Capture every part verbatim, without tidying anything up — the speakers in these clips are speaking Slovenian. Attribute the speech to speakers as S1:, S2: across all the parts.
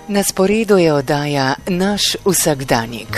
S1: Na sporedu je oddaja Naš vsakdanjik.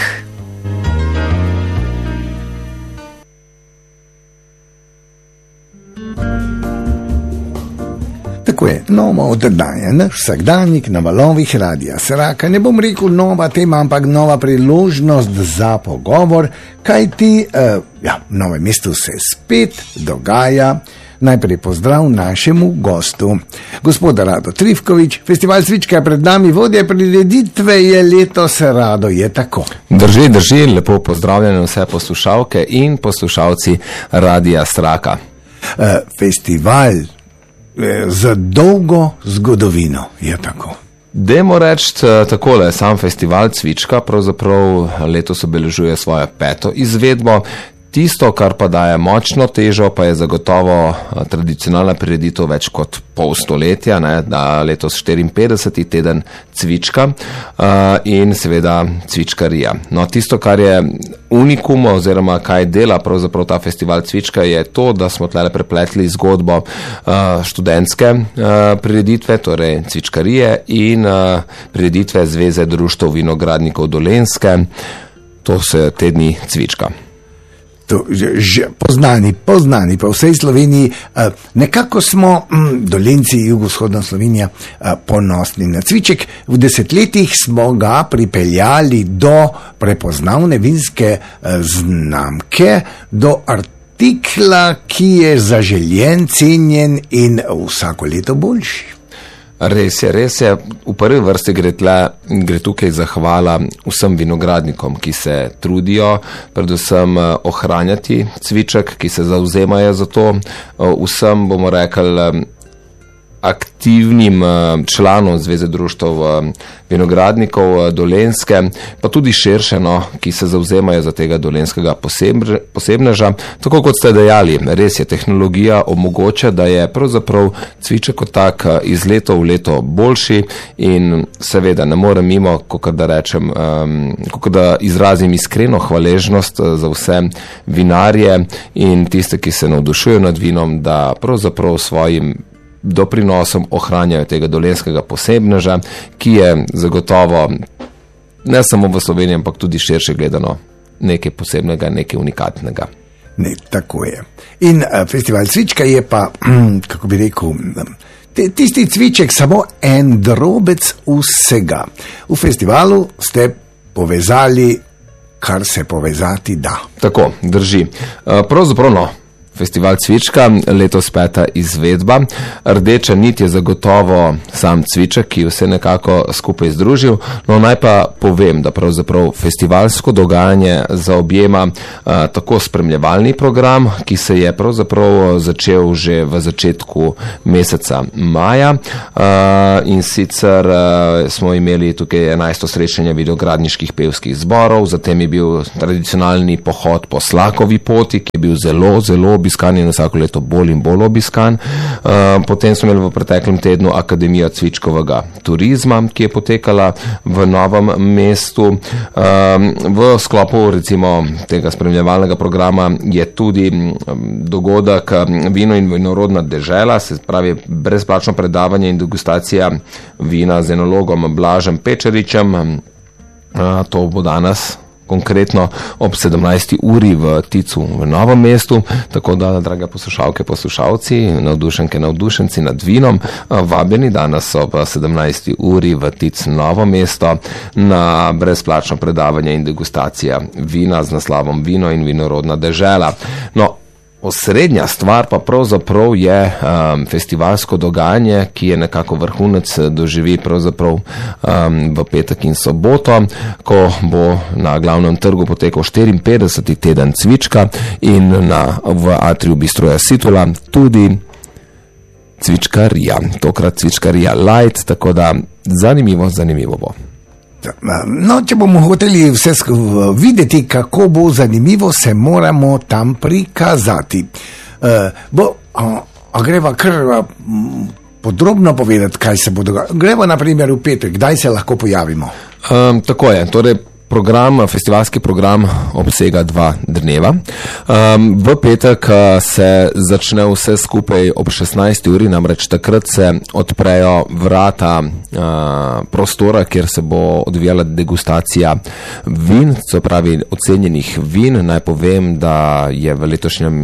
S2: Tako je, novo oddaja Naš vsakdanjik na valovih Radia Sraka. Ne bom rekel nova tema, ampak nova priložnost za pogovor, kaj ti uh, ja, v Novem mestu se spet dogaja. Najprej pozdrav našemu gostu. Gospod Rado Trifkovič, Festival Cvička je pred nami, vodja prireditve je letos Rado, je tako?
S3: Drži, drži, lepo pozdravljene vse poslušalke in poslušalci Radia Sraka.
S2: Uh, festival za dolgo zgodovino, je tako?
S3: Dajmo reči takole, sam Festival Cvička pravzaprav letos obeležuje svojo peto izvedbo. Tisto, kar pa daje močno težo, pa je zagotovo tradicionalna prireditev več kot pol stoletja, ne, da letos štiriinpetdeseti teden Cvička uh, in seveda Cvičkarija. No, tisto, kar je unikum oziroma kaj dela pravzaprav ta Festival Cvička, je to, da smo tlele prepletli zgodbo uh, študentske uh, prireditve, torej Cvičkarije in uh, prireditve Zveze društev vinogradnikov Dolenjske, to so tedni Cvička.
S2: To, že, že, poznani, poznani po vsej Sloveniji, uh, nekako smo mm, Dolenjci, jugovzhodna Slovenija, uh, ponosni na Cviček. V desetletjih smo ga pripeljali do prepoznavne vinske uh, znamke, do artikla, ki je zaželjen, cenjen in vsako leto boljši.
S3: Res je, res je. V prvi vrsti gre, tle, gre tukaj zahvala vsem vinogradnikom, ki se trudijo predvsem ohranjati cviček, ki se zauzemajo za to. Vsem, bomo rekli, aktivnim članom Zveze društev vinogradnikov Dolenjske, pa tudi širše, no, ki se zauzemajo za tega dolenjskega posebneža. Tako kot ste dejali, res je, tehnologija omogoča, da je pravzaprav cviček kot tak iz leta v leto boljši in seveda ne morem mimo, kako da rečem, um, kako da izrazim iskreno hvaležnost za vse vinarje in tiste, ki se navdušujejo nad vinom, da pravzaprav svojim doprinosom ohranjajo tega dolenjskega posebneža, ki je zagotovo ne samo v Sloveniji, ampak tudi širše gledano nekaj posebnega, nekaj unikatnega.
S2: Ne, tako je. In uh, Festival Cvička je pa, kako bi rekel, te, tisti cviček samo en drobec vsega. V festivalu ste povezali, kar se povezati da.
S3: Tako, drži. Uh, pravzaprav no. Festival Cvička, letos peta izvedba. Rdeča nit je zagotovo sam cviček, ki vse nekako skupaj združil. No, naj pa povem, da pravzaprav festivalsko dogajanje zaobjema uh, tako spremljevalni program, ki se je pravzaprav začel že v začetku meseca maja. Uh, in sicer uh, smo imeli tukaj enajsto srečanje vinogradniških pevskih zborov, zatem je bil tradicionalni pohod po Slakovi poti, ki je bil zelo, zelo obiskan in vsako leto bolj in bolj obiskan. Uh, potem smo imeli v preteklem tednu Akademijo cvičkovega turizma, ki je potekala v Novem mestu. Uh, v sklopu recimo tega spremljevalnega programa je tudi dogodek Vino in vinorodna dežela, se pravi brezplačno predavanje in degustacija vina z enologom Blažem Pečaričem. Uh, to bo danes konkretno ob sedemnajsti uri v Ticu v Novem mestu, tako da, drage poslušalke, poslušalci, navdušenke, navdušenci nad vinom, vabljeni danes ob sedemnajsti uri v Tic Novo mesto na brezplačno predavanje in degustacija vina z naslovom Vino in vinorodna dežela. No, osrednja stvar pa pravzaprav je um, festivalsko dogajanje, ki je nekako vrhunec doživi pravzaprav um, v petek in soboto, ko bo na glavnem trgu potekal štiriinpetdeseti teden Cvička in na, v atriju Bistroja Situla tudi Cvičkarija, tokrat Cvičkarija Light, tako da zanimivo, zanimivo bo.
S2: No, če bomo hoteli vse videti, kako bo zanimivo, se moramo tam prikazati. Uh, bo, a, a greva kar m, podrobno povedati, kaj se bo dogajalo. Greva na primer v petek, kdaj se lahko pojavimo?
S3: Um, tako je, torej Program, festivalski program obsega dva dneva. Um, v petek se začne vse skupaj ob šestnajsti uri, namreč takrat se odprejo vrata uh, prostora, kjer se bo odvijala degustacija vin, se pravi ocenjenih vin. Naj povem, da je v letošnjem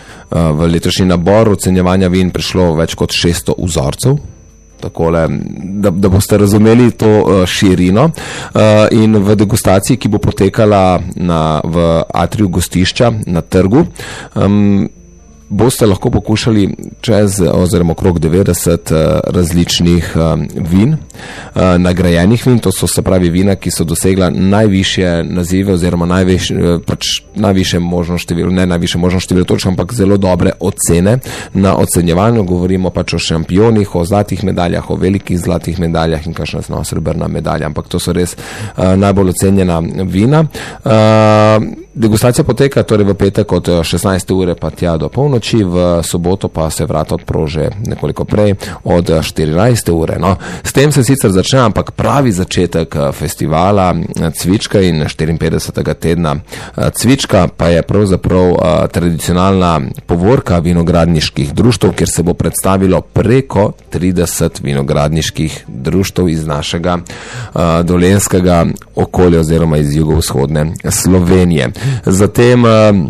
S3: v letošnji nabor ocenjevanja vin prišlo več kot šeststo vzorcev, takole, da, da boste razumeli to uh, širino uh, in v degustaciji, ki bo potekala na, v atriju gostišča na trgu, um, boste lahko pokušali čez oziroma okrog devetdeset uh, različnih uh, vin, uh, nagrajenih vin, to so se pravi vina, ki so dosegla najvišje nazive oziroma najviš, uh, pač najvišje možno število, ne najvišje možno število točk, ampak zelo dobre ocene na ocenjevanju. Govorimo pač o šampionih, o zlatih medaljah, o velikih zlatih medaljah in kakšna no, srebrna medalja, ampak to so res uh, najbolj ocenjena vina. Uh, Degustacija poteka torej v petek od šestnajste ure pa tja do polnoči, v soboto pa se vrata odprože nekoliko prej od štirinajste ure. No, s tem se sicer začne, ampak pravi začetek festivala Cvička in štiriinpetdesetega tedna Cvička pa je pravzaprav tradicionalna povorka vinogradniških društev, kjer se bo predstavilo preko trideset vinogradniških društev iz našega dolenjskega okolja oziroma iz jugovzhodne Slovenije. Zatem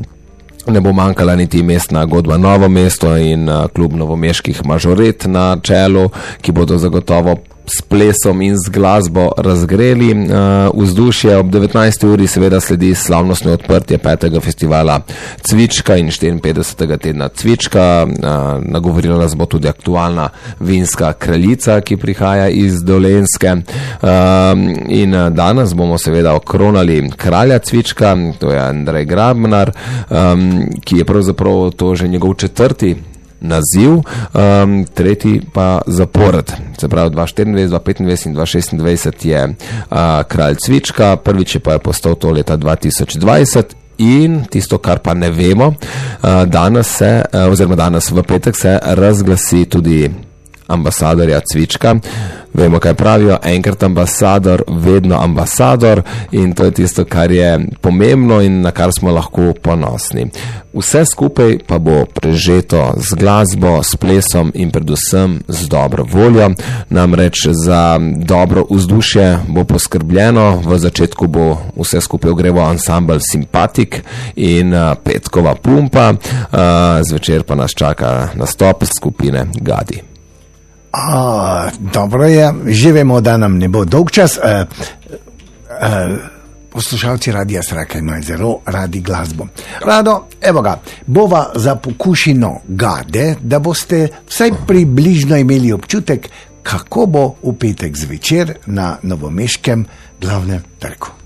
S3: ne bo manjkala niti mestna godba Novo mesto in klub novomeških mažoret na čelu, ki bodo zagotovo s plesom in z glasbo razgreli uh, vzdušje. Ob devetnajsti uri seveda sledi slavnostno odprtje petega festivala Cvička in štiriinpetdesetega tedna Cvička. Uh, nagovorila nas bo tudi aktualna vinska kraljica, ki prihaja iz Dolenjske. Uh, in danes bomo seveda okronali kralja Cvička, to je Andrej Grabnar, um, ki je pravzaprav to že njegov četrti naziv, um, tretji pa zapored. Se pravi, dva tisoč štiriindvajset, dva tisoč petindvajset in dva tisoč šestindvajset je uh, kralj Cvička, prvič je pa je postal to leta dva tisoč dvajset in tisto, kar pa ne vemo, uh, danes se, uh, oziroma danes v petek se razglasi tudi ambasadorja Cvička. Vemo, kaj pravijo, enkrat ambasador, vedno ambasador, in to je tisto, kar je pomembno in na kar smo lahko ponosni. Vse skupaj pa bo prežeto z glasbo, s plesom in predvsem z dobro voljo. Namreč za dobro vzdušje bo poskrbljeno, v začetku bo vse skupaj ogreval ansambel Simpatik in uh, petkova pumpa, uh, zvečer pa nas čaka nastop skupine Gadi.
S2: A, dobro je, že vemo, da nam ne bo dolg čas. E, e, poslušalci Radia Sraka imajo zelo radi glasbo. Rado, evo ga, bova za pokušino Gade, da boste vsaj približno imeli občutek, kako bo v petek zvečer na novomeškem glavnem trgu.